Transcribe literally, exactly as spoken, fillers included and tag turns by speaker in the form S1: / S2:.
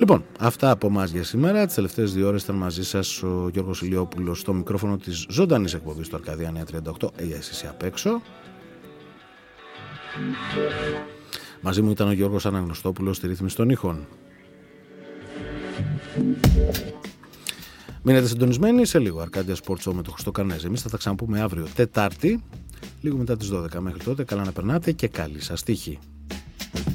S1: Λοιπόν, αυτά από εμάς για σήμερα. Τις τελευταίες δύο ώρες ήταν μαζί σας ο Γιώργος Ηλιόπουλος στο μικρόφωνο της ζωντανής εκπομπής του Αρκαδία εννιακόσια τριάντα οκτώ. Ε, εσείς απ' έξω. Μαζί μου ήταν ο Γιώργος Αναγνωστόπουλος στη ρύθμιση των ήχων. Μείνετε συντονισμένοι, σε λίγο Αρκάντια Sport Show με τον Χριστό Καρνέζη. Εμείς θα τα ξαναπούμε αύριο Τετάρτη, λίγο μετά τις δώδεκα. Μέχρι τότε καλά να περνάτε και καλή σας τύχη.